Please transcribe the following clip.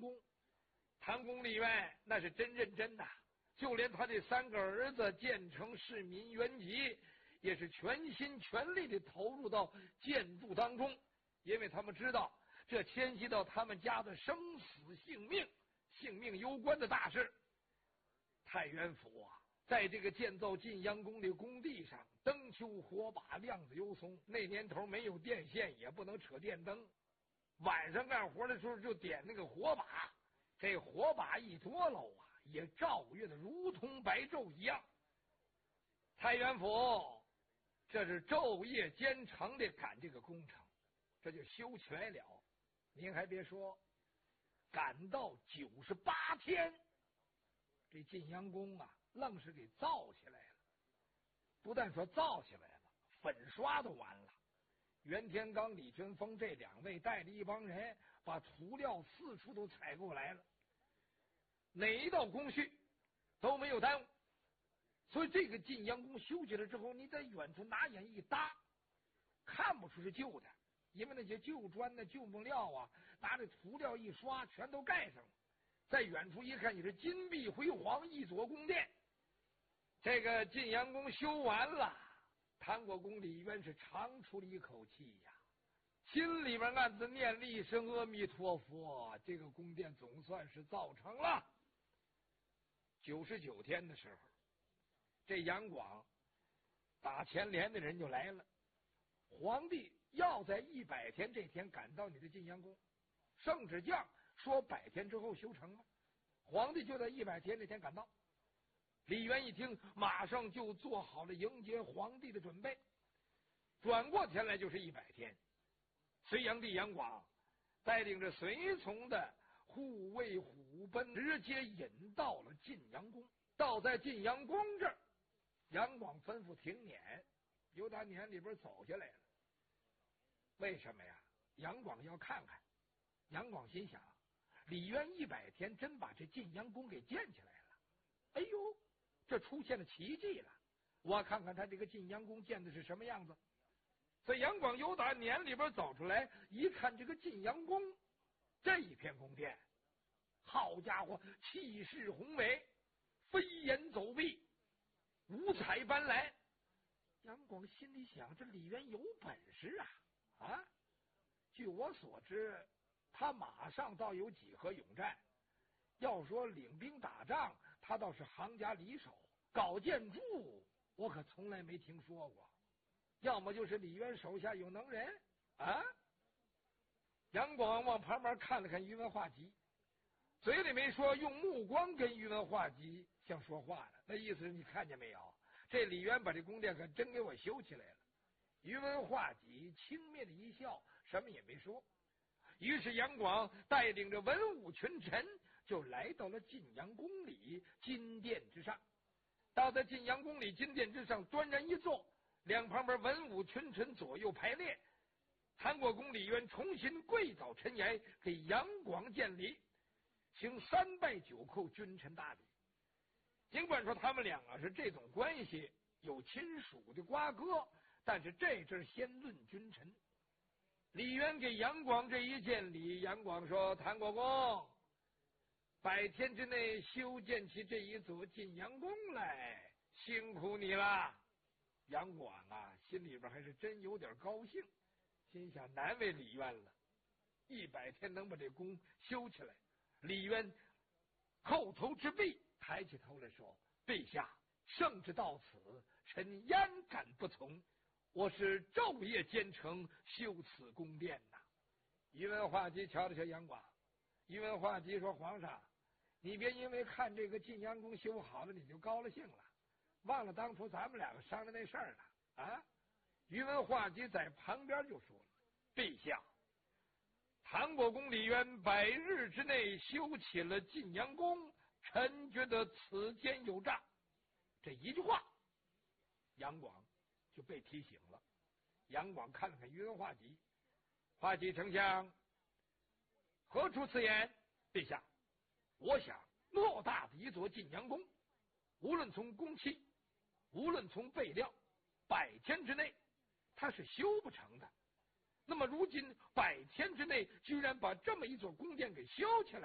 公。谭公里渊那是真认真呐，就连他这3个儿子建成市民元吉，也是全心全力的投入到建筑当中，因为他们知道这牵系到他们家的生死性命攸关的大事。太原府啊，在这个建造晋阳宫的工地上，灯秋火把，亮子油松。那年头没有电线，也不能扯电灯，晚上干活的时候就点那个火把，这火把一多喽啊，也照月的如同白昼一样。太原府这是昼夜兼程的赶这个工程，这就修起来了。您还别说，赶到98天，这晋阳宫啊，愣是给造起来了。不但说造起来了，粉刷都完了。袁天罡、李淳风这2位带着一帮人，把涂料四处都采购来了，哪一道工序都没有耽误。所以这个晋阳宫修起来之后，你在远处拿眼一搭，看不出是旧的，因为那些旧砖的旧木料啊，拿着涂料一刷，全都盖上了。在远处一看，也是金碧辉煌一座宫殿。这个晋阳宫修完了，谭国公李渊是长出了一口气呀，心里边暗自念了一声阿弥陀佛，这个宫殿总算是造成了。99天的时候，这杨广打前连的人就来了，皇帝要在100天这天赶到你的晋阳宫，圣旨降说100天之后修成了，皇帝就在100天那天赶到。李渊一听，马上就做好了迎接皇帝的准备。转过天来就是100天，隋炀帝杨广带领着随从的护卫虎贲，直接引到了晋阳宫。到在晋阳宫这儿，杨广吩咐停辇，由打辇里边走下来了。为什么呀？杨广要看看。杨广心想，李渊100天真把这晋阳宫给建起来了，哎呦，这出现了奇迹了！我看看他这个晋阳宫建的是什么样子。所以杨广由打辇里边走出来，一看这个晋阳宫这一片宫殿，好家伙，气势宏伟，飞檐走壁，五彩斑斓。杨广心里想，这李渊有本事啊！据我所知，他马上倒有几何勇战。要说领兵打仗，他倒是行家里手，搞建筑我可从来没听说过。要么就是李渊手下有能人啊！杨广往旁边看了看宇文化及，嘴里没说，用目光跟宇文化及像说话了，那意思是你看见没有，这李渊把这宫殿可真给我修起来了。宇文化及轻蔑的一笑，什么也没说。于是杨广带领着文武群臣就来到了晋阳宫里金殿之上。到在晋阳宫里金殿之上端然一坐，两旁边文武群臣左右排列。谭国公李渊重新跪倒陈崖，给杨广见礼，行3拜9叩，君臣大礼。尽管说他们两个是这种关系，有亲属的瓜葛，但是这阵先论君臣。李渊给杨广这一见礼，杨广说：“谭国公，100天之内修建起这一座晋阳宫来，辛苦你了。”杨广啊，心里边还是真有点高兴，心想难为李渊了，100天能把这宫修起来。李渊叩头之毕，抬起头来说：“陛下，圣旨到此，臣焉敢不从？我是昼夜兼程修此宫殿呐。”宇文化及瞧了瞧杨广，宇文化及说：“皇上，你别因为看这个晋阳宫修好了你就高了兴了，忘了当初咱们两个商量那事儿了啊！”宇文化及在旁边就说了：“陛下，谭国公李渊100日之内修起了晋阳宫，臣觉得此间有诈。”这一句话，杨广就被提醒了。杨广看了看宇文化及，化及丞相，何出此言？陛下，我想偌大的一座晋阳宫，无论从工期，无论从备料，100天之内它是修不成的。那么如今100天之内居然把这么一座宫殿给修起来，